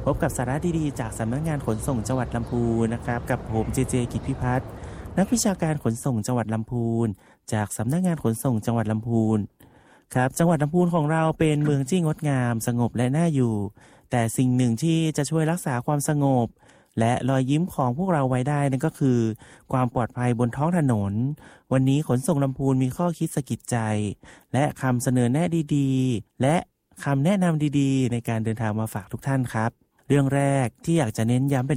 พบกับสาระดีๆจากสำนักงานขนส่งจังหวัดลำพูนนะครับกับผมเจเจกิจพิพัฒน์นักวิชาการขนส่งจังหวัดลำพูนจากสำนักงานขนส่งจังหวัดลำพูนครับจังหวัดลำพูนของเราเป็นเมืองที่งดงามสงบและน่าอยู่แต่สิ่งหนึ่งที่จะช่วยรักษาความสงบและรอยยิ้มของพวกเราไว้ได้นั่นก็คือความปลอดภัยบนท้องถนนวันนี้ขนส่งลำพูนมีข้อคิดสะกิดใจและคำเสนอแนะดีๆและคำแนะนำดีๆในการเดินทางมาฝากทุกท่านครับเรื่องแรกที่อยากจะเน้นย้ำเป็น